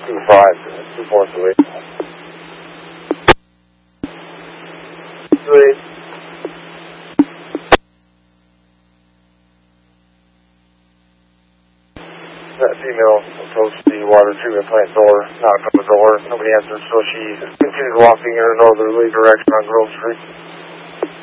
25, 243. 3. That female approached the water treatment plant door, knocked on the door, nobody answered, so she continued walking in a northerly direction on Grove Street.